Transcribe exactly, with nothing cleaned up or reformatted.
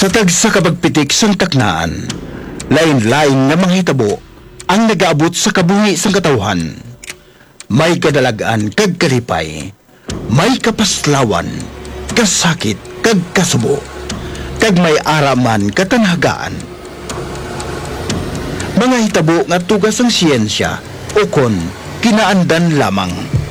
Sa tagsa kabagpitik sang taknaan, lain-lain nga mga hitabo ang nagaabot sa kabungi sang katawhan. May kadalagan kag kalipay, may kapaslawan, kasakit kag kasubo, kag may araman katanhagaan. Mga hitabo nga tugas ang siyensya o kon kinaandan lamang.